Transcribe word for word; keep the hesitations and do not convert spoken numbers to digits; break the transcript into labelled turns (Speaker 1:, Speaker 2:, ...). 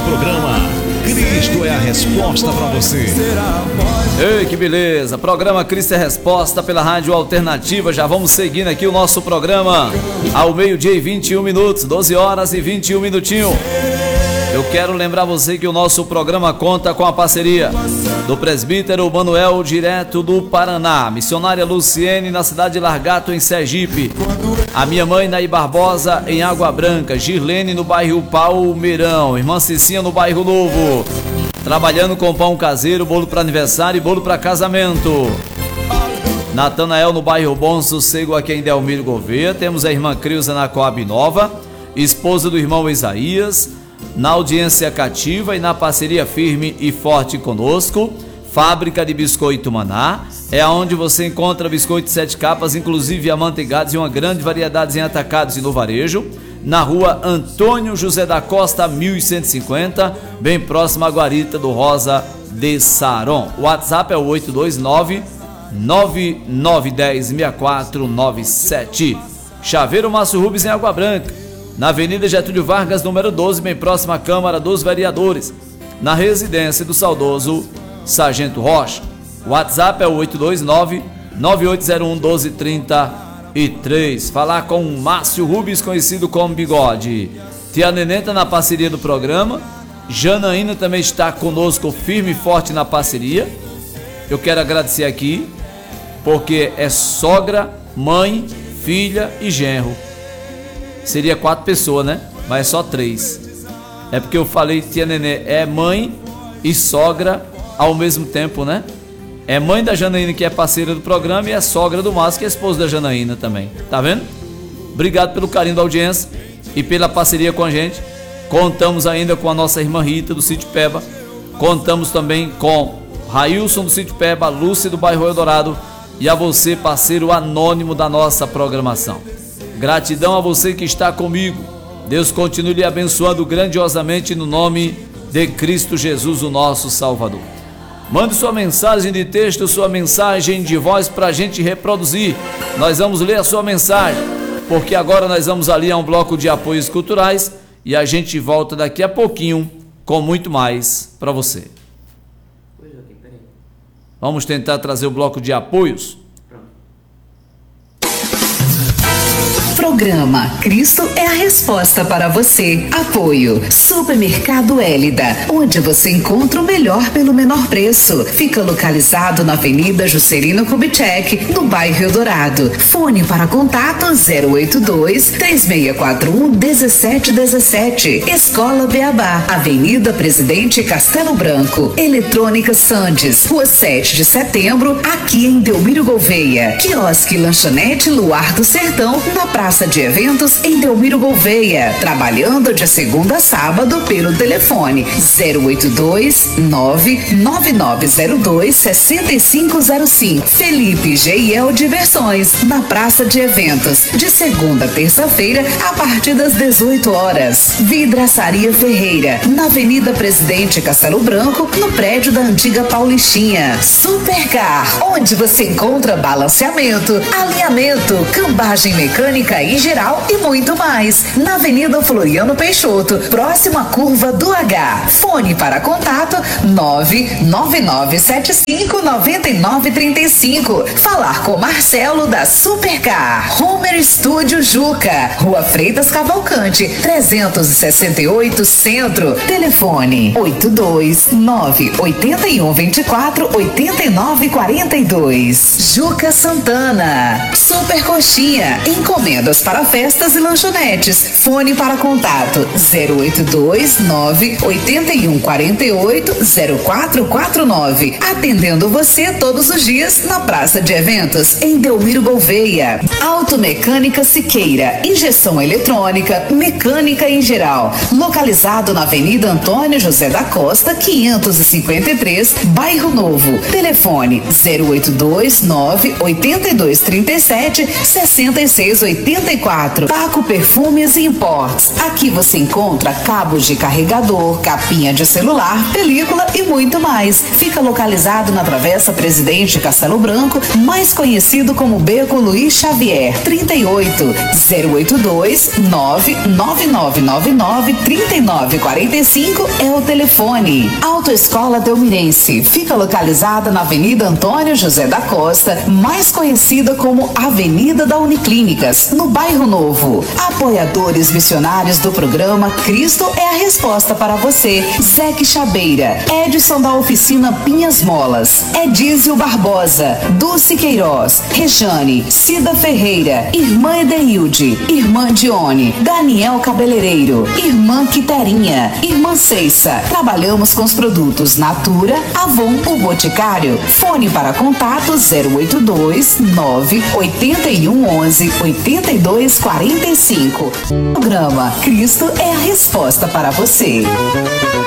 Speaker 1: programa Cristo é a Resposta para você.
Speaker 2: Ei, que beleza! Programa Cristo é a Resposta pela Rádio Alternativa. Já vamos seguindo aqui o nosso programa ao meio-dia e vinte e um minutos, doze horas e vinte e um minutinhos. Eu quero lembrar você que o nosso programa conta com a parceria do presbítero Manuel, direto do Paraná, missionária Luciene, na cidade de Largato, em Sergipe, a minha mãe Naí Barbosa, em Água Branca, Girlene no bairro Palmeirão, irmã Cicinha no bairro Novo, trabalhando com pão caseiro, bolo para aniversário e bolo para casamento. Natanael no bairro Bom Sossego, aqui em Delmiro Gouveia. Temos a irmã Creuza na Coab Nova, esposa do irmão Isaías, na audiência cativa e na parceria firme e forte conosco. Fábrica de Biscoito Maná é onde você encontra biscoitos sete capas, inclusive amanteigados, e uma grande variedade em atacados e no varejo, na rua Antônio José da Costa, mil cento e cinquenta, bem próximo à guarita do Rosa de Saron. O WhatsApp é o oito dois nove, nove nove um zero, seis quatro nove sete. Chaveiro Márcio Rubens, em Água Branca, na Avenida Getúlio Vargas, número doze, bem próximo à Câmara dos Vereadores, na residência do saudoso Sargento Rocha. O WhatsApp é o oito dois nove, nove oito zero um, um dois três três. Falar com o Márcio Rubens, conhecido como Bigode. Tia Nenê tá na parceria do programa. Janaína também está conosco, firme e forte na parceria. Eu quero agradecer aqui, porque é sogra, mãe, filha e genro. Seria quatro pessoas, né? Mas é só três. É porque eu falei tia Nenê é mãe e sogra ao mesmo tempo, né? É mãe da Janaína, que é parceira do programa, e é sogra do Márcio, que é esposa da Janaína também. Tá vendo? Obrigado pelo carinho da audiência e pela parceria com a gente. Contamos ainda com a nossa irmã Rita, do Sítio Peba. Contamos também com Railson, do Sítio Peba, Lúcia, do bairro Eldorado, e a você, parceiro anônimo da nossa programação. Gratidão a você que está comigo. Deus continue lhe abençoando grandiosamente no nome de Cristo Jesus, o nosso Salvador. Mande sua mensagem de texto, sua mensagem de voz para a gente reproduzir. Nós vamos ler a sua mensagem, porque agora nós vamos ali a um bloco de apoios culturais e a gente volta daqui a pouquinho com muito mais para você. Vamos tentar trazer o bloco de apoios.
Speaker 3: Programa Cristo é a Resposta para você. Apoio Supermercado Hélida, onde você encontra o melhor pelo menor preço. Fica localizado na Avenida Juscelino Kubitschek, no bairro Eldorado. Fone para contato zero oito dois, três seis quatro um, um sete um sete. Escola Beabá, Avenida Presidente Castelo Branco. Eletrônica Sandes, Rua sete de setembro, aqui em Delmiro Gouveia. Quiosque Lanchonete Luar do Sertão, na Praça de Eventos em Delmiro Gouveia, trabalhando de segunda a sábado pelo telefone zero oito dois, nove nove nove zero dois, seis cinco zero cinco. Felipe G e L Diversões, na Praça de Eventos, de segunda a terça-feira, a partir das dezoito horas. Vidraçaria Ferreira, na Avenida Presidente Castelo Branco, no prédio da antiga Paulistinha. Supercar, onde você encontra balanceamento, alinhamento, cambagem mecânica e geral e muito mais. Na Avenida Floriano Peixoto, próximo à curva do H. Fone para contato nove nove nove sete cinco nove nove três cinco. Falar com Marcelo da Supercar. Homer Studio Juca, Rua Freitas Cavalcante, trezentos e sessenta e oito Centro. Telefone oito dois nove oito um dois quatro oito nove quatro dois. Juca Santana. Super Coxinha, encomendas para festas e lanchonetes. Fone para contato zero oito dois nove oito um quatro oito zero quatro quatro nove. Atendendo você todos os dias na Praça de Eventos em Delmiro Gouveia. Automecânica Siqueira, injeção eletrônica, mecânica em geral. Localizado na Avenida Antônio José da Costa, quinhentos e cinquenta e três, Bairro Novo. Telefone zero oito dois nove oito dois três sete seis seis oito oitenta e quatro. Paco Perfumes e Imports. Aqui você encontra cabos de carregador, capinha de celular, película e muito mais. Fica localizado na Travessa Presidente Castelo Branco, mais conhecido como Beco Luiz Xavier. trinta e oito, zero oito dois, nove nove nove nove nove, três nove quatro cinco é o telefone. Autoescola Delmirense. Fica localizada na Avenida Antônio José da Costa, mais conhecida como Avenida da Uniclínicas, no Bairro Novo. Apoiadores missionários do programa Cristo é a Resposta para você. Zeque Chabeira, Edson da Oficina Pinhas Molas, Edísio Barbosa, Dulce Queiroz, Rejane, Cida Ferreira, Irmã Edeilde, Irmã Dione, Daniel Cabeleireiro, Irmã Quiterinha, Irmã Ceissa. Trabalhamos com os produtos Natura, Avon, o Boticário. Fone para contato zero oito dois, nove oito um, onze, oito dois quatro cinco. Programa Cristo é a Resposta para você.